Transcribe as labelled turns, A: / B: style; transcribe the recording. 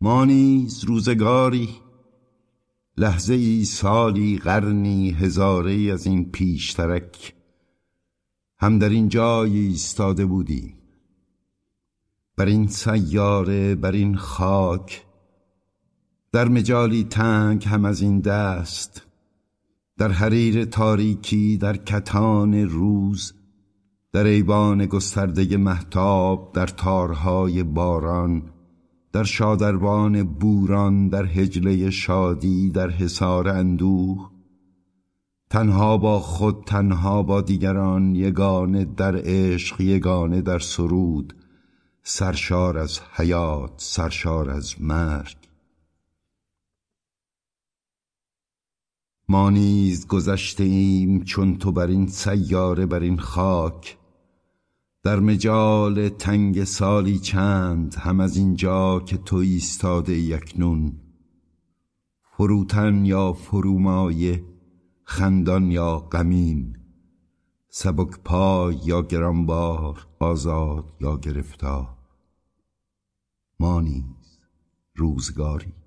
A: ما نیز روزگاری، لحظه ای، سالی، قرنی، هزاره ای از این پیشترک هم در این جای ایستاده بودیم، بر این سیاره، بر این خاک، در مجالی تنگ هم از این دست، در حریر تاریکی، در کتان روز، در ایوان گسترده مهتاب، در تارهای باران، در شادروان بوران، در حجله شادی، در حصار اندوه، تنها با خود، تنها با دیگران، یگانه در عشق، یگانه در سرود، سرشار از حیات، سرشار از مرگ. ما نیز گذشته ایم چون تو بر این سیاره، بر این خاک، در مجال تنگ سالی چند هم از اینجا که تو ایستاده اکنون، فروتن یا فرومایه، خندان یا غمین، سبک پای یا گرانبار، آزاد یا گرفتار. ما نیز روزگاری